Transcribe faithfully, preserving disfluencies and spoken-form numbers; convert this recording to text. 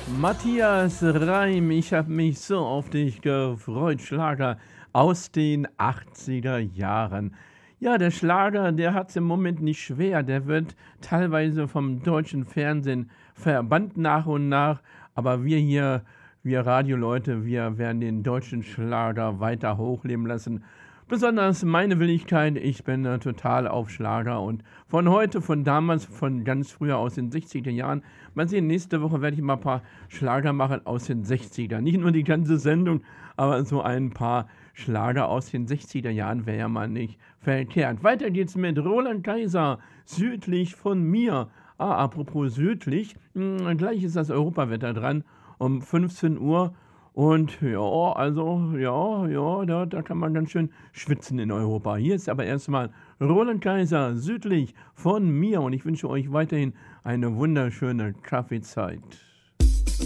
Matthias Reim, ich habe mich so auf dich gefreut. Schlager aus den achtziger Jahren. Ja, der Schlager, der hat es im Moment nicht schwer. Der wird teilweise vom deutschen Fernsehen verbannt nach und nach. Aber wir hier, wir Radioleute, wir werden den deutschen Schlager weiter hochleben lassen. Besonders meine Willigkeit, ich bin äh, total auf Schlager und von heute, von damals, von ganz früher aus den sechziger Jahren. Mal sehen, nächste Woche werde ich mal ein paar Schlager machen aus den sechziger. Nicht nur die ganze Sendung, aber so ein paar Schlager aus den sechziger Jahren wäre ja mal nicht verkehrt. Weiter geht's mit Roland Kaiser, südlich von mir. Ah, apropos südlich, mh, gleich ist das Europawetter dran, um fünfzehn Uhr. Und ja, also, ja, ja, da, da kann man ganz schön schwitzen in Europa. Hier ist aber erstmal Roland Kaiser südlich von mir und ich wünsche euch weiterhin eine wunderschöne Kaffeezeit.